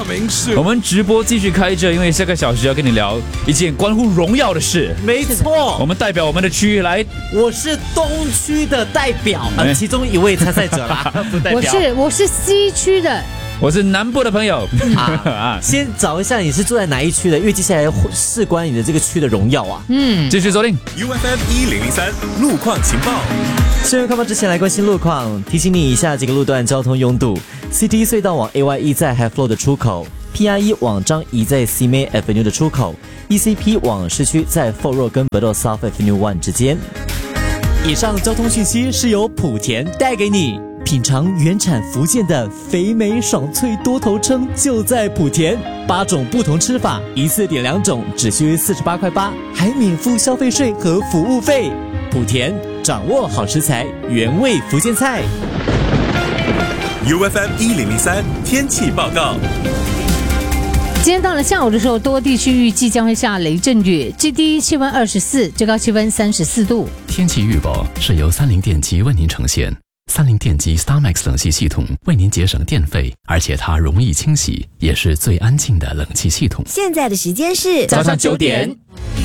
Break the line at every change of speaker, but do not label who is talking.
名士。
我们直播继续开着，因为下个小时要跟你聊一件关乎荣耀的事。
没错，
我们代表我们的区域来，
我是东区的代表，其中一位参赛者啦，不代表。
我是西区的。
我是南部的朋友
先找一下你是住在哪一区的，因为接下来事关你的这个区的荣耀啊。
继续锁定
UFM1003 路况情报。
新闻开播之前来关心路况，提醒你以下几个路段交通拥堵：CT 隧道往 AYE 在 High Flow 的出口，PRE 往张仪在 Simei Avenue 的出口，ECP 往市区在 Fort Road 跟 Bedok South Avenue 1之间。以上交通讯息是由莆田带给你。品尝原产福建的肥美爽脆多头称就在莆田，8种不同吃法，一次点2种，只需48块8，还免付消费税和服务费。莆田掌握好食材，原味福建菜。
UFM1003 天气报告。
今天到了下午的时候，多地区预计将会下雷阵雨，最低气温24，最高气温34度。
天气预报是由30电机为您呈现。30电机 StarMax 冷气系统为您节省电费，而且它容易清洗，也是最安静的冷气系统。
现在的时间是
早上9点。